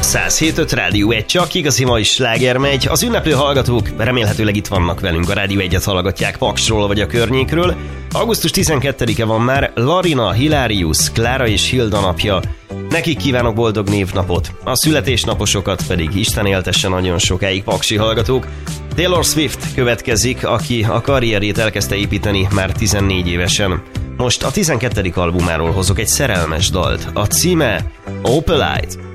107.5 Rádió 1, csak igazi mai sláger megy. Az ünneplő hallgatók remélhetőleg itt vannak velünk, a Rádió 1-et hallgatják Paksról vagy a környékről. Augusztus 12-e van már, Larina, Hilarius, Klára és Hilda napja. Nekik kívánok boldog névnapot, a születésnaposokat pedig Isten éltesse nagyon sokáig, paksi hallgatók. Taylor Swift következik, aki a karrierjét elkezdte építeni már 14 évesen. Most a 12. albumáról hozok egy szerelmes dalt, a címe Opalite.